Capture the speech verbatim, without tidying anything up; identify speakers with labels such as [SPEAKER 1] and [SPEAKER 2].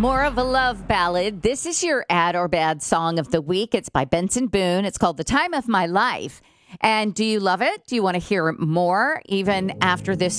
[SPEAKER 1] More of a love ballad. This is your Add or Bad Song of the Week. It's by Benson Boone. It's called The Time of My Life. And do you love it? Do you want to hear more even after this